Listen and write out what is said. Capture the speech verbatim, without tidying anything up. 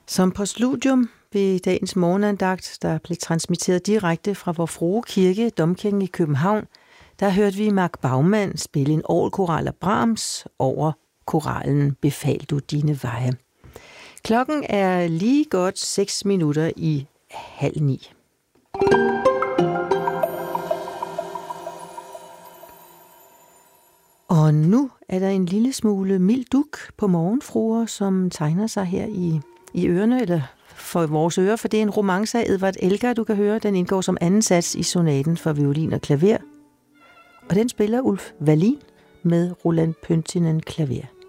Som postludium ved dagens morgenandagt, der blev transmitteret direkte fra Vor Frue Kirke, Domkirken i København, der hørte vi Mark Baumann spille en orgelkoral af Brahms over koralen Befal du dine veje. Klokken er lige godt seks minutter i halv ni. Og nu er der en lille smule mild duk på morgenfruer, som tegner sig her i, i ørerne, eller for vores ører, for det er en romance af Edvard Elgar, du kan høre. Den indgår som anden sats i sonaten for violin og klaver. Og den spiller Ulf Wallin med Roland Pöntinen klaver.